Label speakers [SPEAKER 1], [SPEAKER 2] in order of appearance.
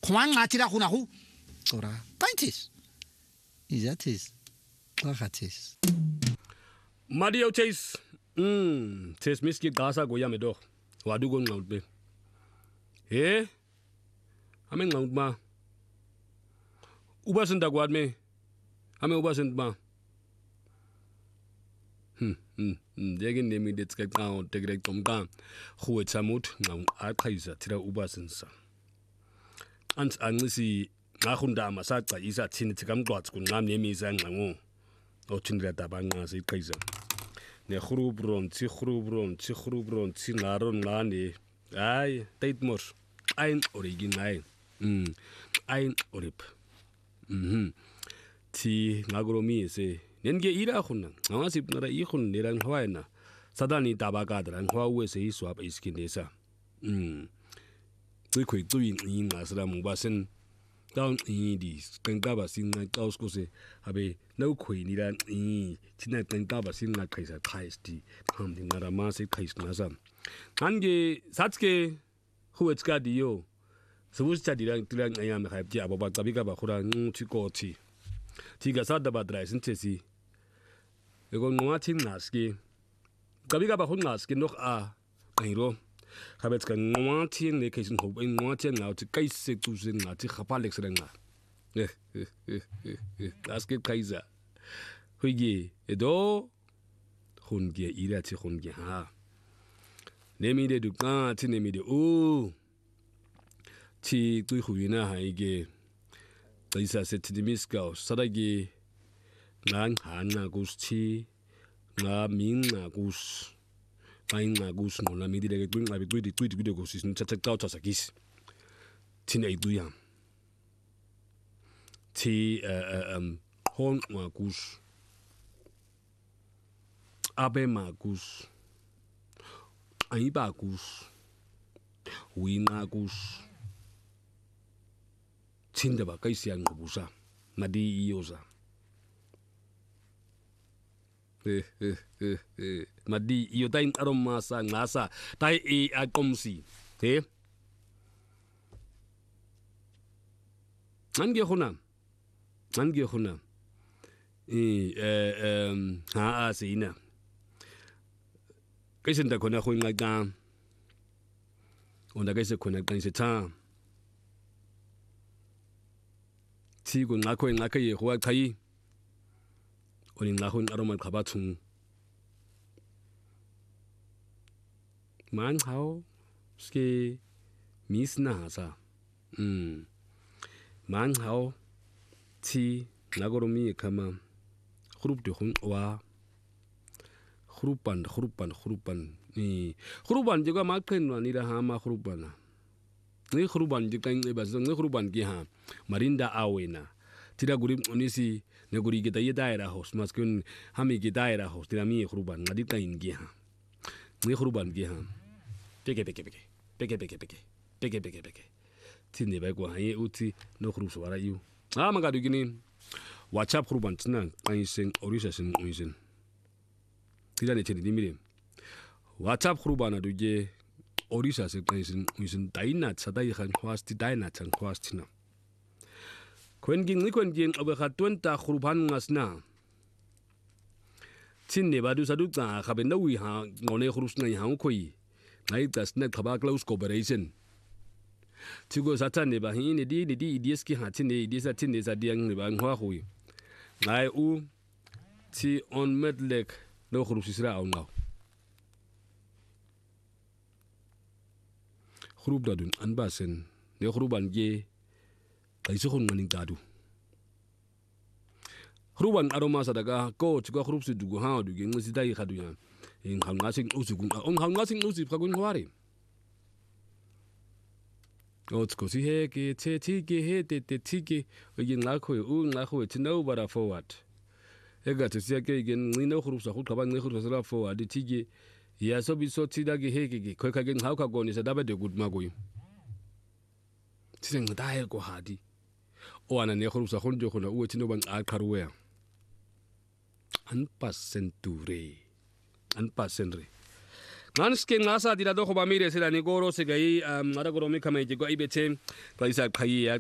[SPEAKER 1] Juan atira junahu. Ora, taintis. Izatis. Lagatis.
[SPEAKER 2] Mario Chase. Chase miski gasa go yame doch. Wadu go ngaut be. Ame ngaut ma. Uba senda gwad me. Ame uba senda ma. Degen nemi det skak ngaut tegrek tomka. Khuwe tsamut ngaut aqhaisa tira uba sensa. Ants angisi ngahunda masaca isa thini thikamqwathi kunqam nemisa ngqango. Othindira tabanqa siqhiza. Negrubron tsingaron ngane. Hayi, taitmor. Ayn original. Ayn orip. Ti ngagoromi se. Nenge ira khuna. Ngamasip nara ikhun nirang hwaina. Sadani tabakadra ngwawe se iswap iskindesa. Tsikwe tsuyin ingasra mubasen. Down Indies, Kankaba Singa Kauskose, Abe, no queen, Tina Kankaba Singa Kaisa Kaisti, Hamdi Naramasi Kais Nasam. Hange Satske, who it's got you. So who's studying I am a happy about Tabika Bakura, Chikoti. Tigasada Badrais and Tessie. You go Martin Naski. Tabika Bahunaski, no hero. Habits can Martin, the case in hope in Martin now to Kaisi to Zinati Hapalex Renga. Ask it Kaiser. Hugi, Edo Hunge Irati Hunge ha. Nemi de Ducan, Tinemi de O. Ti Tuhuina Haige. Lisa said to the Misko, Sadagi Nang Hana Gusti, Na Mina Gus. Ainga gus no la midi de twin la tweet video gus is nta tauta sakis tin aiduya ti hon magus abe magus aiba gus wina gus tinda ba kaisi an gubusa madi iyosa Madi yotain aromasa ngasa tai akomsi ange khuna ha asina kaisenda khona khunga ka onda kaise khona kanse tha thigo ngakho ye huwa khai Oni ngahun aroma kabatung. Man how ske misna sa. Man how ti nagoromi kama grup de hun wa grupan ni grupan juga makin wa ni da hama grupana. Ni grupan juga ni bazong ni grupan ki ha marinda awena. Tira gurip onisi neguri kita ye daerah host maskun hami ki daerah host tira mi khruban ngadi tain gi ha ni khruban gi ha peke tini ba ko haye uti no khru swara yu magadu gini whatsapp khruban tsna kaisen orisa sin uisen tira ne cheni dimire whatsapp khruban aduje orisa sin kaisen uisen daina tsadai khan khwasti daina chan khwastina Kwen ging over Hatwenta Khruban Nasna. Tin never do Saduta have no we ha on a Hrusna Hankoi. Night that's net close cooperation. To go Satan never in a D. Diski Hatine, Disatin is a young Banghui. I u T on Medlek no Hrusisra now. Hrubdadun and Bassen, the Hruban Gay. Kaisuhun maning tadu. Hruban aroma sadaga ko chuka hrupsi dugu ha du ging sidai khaduya. In hangasing usugun on hangasing usi pragun hwari. Otsko si he ke te tiki he te tiki yin lakho to know but forward. Ega to see again ni no hrupsa hukaba ni hrupsa forward tiki ya so bi so tidagi he ko ka gen hauka go ni sadabe de good magoy. Tiseng dai ko hadi. Oana ne khrusa khonjo khona uwe tino bang akarwe anpasenture Nanske ngasa dira do khoba mire sila ni goro se gai ngara goro mi khamai je go ibete kaisa khai